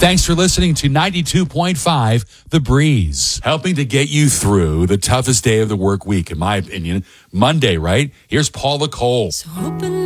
Thanks for listening to 92.5 The Breeze, helping to get you through the toughest day of the work week, in my opinion, Monday, right? Here's Paula Cole. So open